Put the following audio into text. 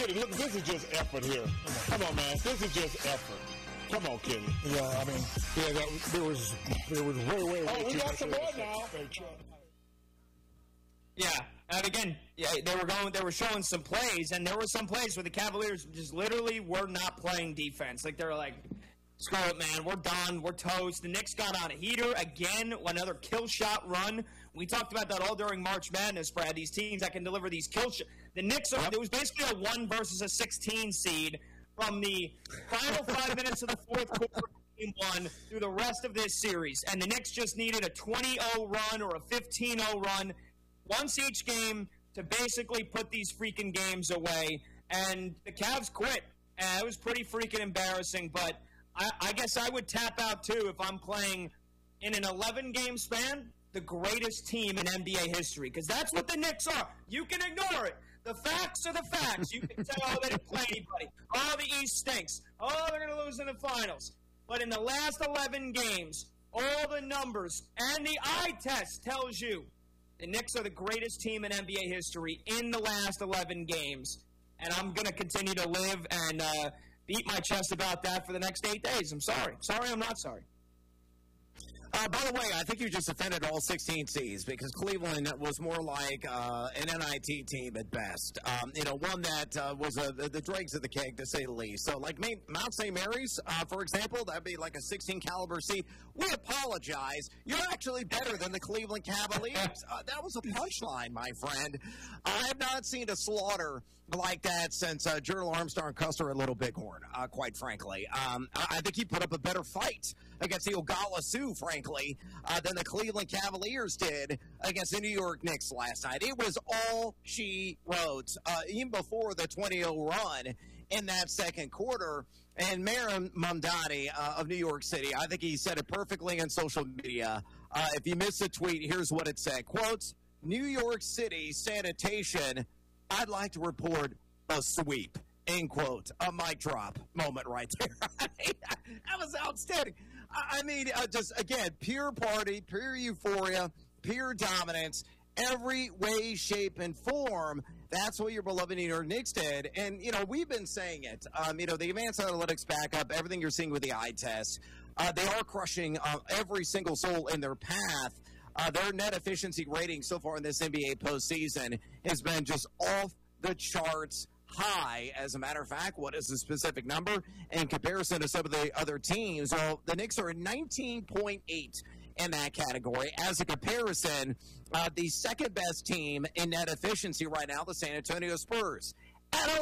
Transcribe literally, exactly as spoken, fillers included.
Kenny, look, this is just effort here. Come on, man. This is just effort. Come on, Kenny. Yeah, I mean, yeah, that, there was there was way, way, way Oh, we too got much some of more it. now. Yeah, and again, yeah, they were going, they were showing some plays, and there were some plays where the Cavaliers just literally were not playing defense. Like, they were like, screw it, man, we're done, we're toast. The Knicks got on a heater again, another kill shot run. We talked about that all during March Madness, Brad. These teams that can deliver these kill shots. The Knicks, are, it was basically a one versus a sixteen seed from the final five minutes of the fourth quarter. One through the rest of this series, and the Knicks just needed a twenty oh run or a fifteen oh run once each game to basically put these freaking games away, and the Cavs quit. And it was pretty freaking embarrassing, but I, I guess I would tap out too if I'm playing in an eleven-game span the greatest team in N B A history, because that's what the Knicks are. You can ignore it. The facts are the facts. You can say, oh, they didn't play anybody. Oh, the East stinks. Oh, they're going to lose in the finals. But in the last eleven games, all the numbers and the eye test tells you the Knicks are the greatest team in N B A history in the last eleven games. And I'm going to continue to live and uh, beat my chest about that for the next eight days. I'm sorry. Sorry, I'm not sorry. Uh, by the way, I think you just offended all sixteen C's because Cleveland was more like uh, an N I T team at best. Um, you know, one that uh, was a, the, the dregs of the cake, to say the least. So, like Mount Saint Mary's, uh, for example, that would be like a sixteen caliber C. We apologize. You're actually better than the Cleveland Cavaliers. Uh, that was a punchline, my friend. I have not seen a slaughter like that since uh, Gerald Armstrong Custer at Little Bighorn, uh, quite frankly. Um, I, I think he put up a better fight against the Ogala Sioux, frankly, uh, than the Cleveland Cavaliers did against the New York Knicks last night. It was all she wrote, uh, even before the twenty oh run in that second quarter. And Mayor Mamdani uh, of New York City, I think he said it perfectly on social media. Uh, if you missed the tweet, here's what it said. Quotes, New York City sanitation, I'd like to report a sweep. End quote. A mic drop moment right there. That was outstanding. I mean, uh, just, again, pure party, pure euphoria, pure dominance, every way, shape, and form. That's what your beloved New York Knicks did. And, you know, we've been saying it. Um, you know, the advanced analytics backup, everything you're seeing with the eye test, uh, they are crushing uh, every single soul in their path. Uh, their net efficiency rating so far in this N B A postseason has been just off the charts high. As a matter of fact, what is the specific number in comparison to some of the other teams? Well, the Knicks are at nineteen point eight in that category. As a comparison, uh, the second best team in net efficiency right now, the San Antonio Spurs, at